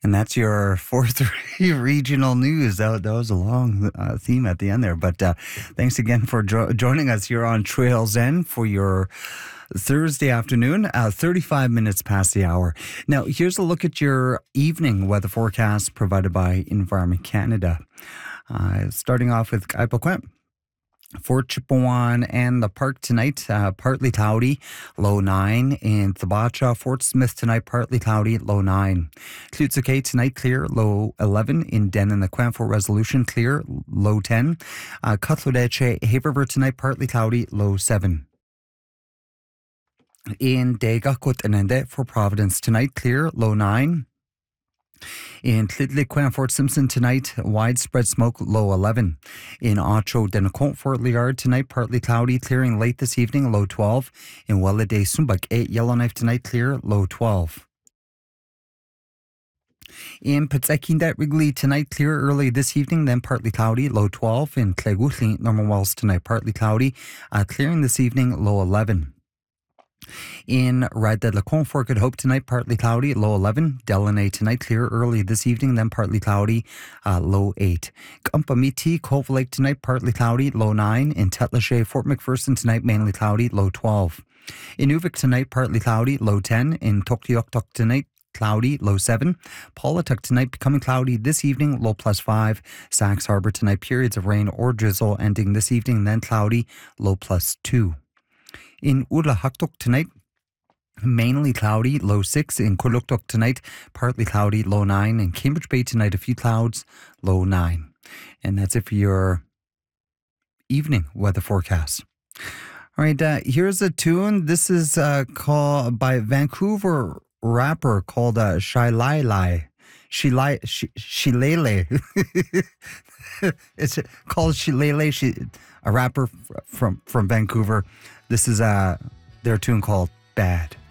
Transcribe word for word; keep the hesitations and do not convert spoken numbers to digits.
And that's your fourth regional news. That, that was a long uh, theme at the end there. But uh, thanks again for jo- joining us here on Trails End for your Thursday afternoon, uh, thirty-five minutes past the hour. Now, here's a look at your evening weather forecast provided by Environment Canada. Uh, starting off with Kaipakwem. For Chippewan and the Park tonight, uh, partly cloudy, low nine. In Thabacha, Fort Smith tonight, partly cloudy, low nine. Tlutsuke tonight, clear, low eleven. In Denon, the Quanfort Resolution, clear, low ten. Uh, Cutlodeche, Haverver tonight, partly cloudy, low seven. In Dega, Kutanende for Providence tonight, clear, low nine. In Tlidley, Quanfort Simpson tonight, widespread smoke, low eleven. In Ocho, Denacont, Fort Liard tonight, partly cloudy, clearing late this evening, low twelve. In Welladay, Sumbuk, eight, Yellowknife tonight, clear, low twelve. In Petzekindat, Wrigley tonight, clear early this evening, then partly cloudy, low twelve. In Clegutli, Norman Wells tonight, partly cloudy, uh, clearing this evening, low eleven. In Red Dead Lacombe, Fort Good Hope tonight, partly cloudy, low eleven. Delaney tonight, clear early this evening, then partly cloudy, uh, low eight. Gumpamiti, Cove Lake tonight, partly cloudy, low nine. In Tetlache, Fort McPherson tonight, mainly cloudy, low twelve. In Uvik tonight, partly cloudy, low ten. In Toktioktok tonight, cloudy, low seven. Paulatuk tonight, becoming cloudy this evening, low plus five. Sax Harbor tonight, periods of rain or drizzle ending this evening, then cloudy, low plus two. In Ulahaktok tonight, mainly cloudy, low six. In Kuluktok tonight, partly cloudy, low nine. In Cambridge Bay tonight, a few clouds, low nine. And that's it for your evening weather forecast. All right, uh, here's a tune. This is uh, called by a Vancouver rapper called uh, Shilele. Shilele. Shilele. It's called Shilele. She, a rapper from from Vancouver. This is uh, their tune called Bad.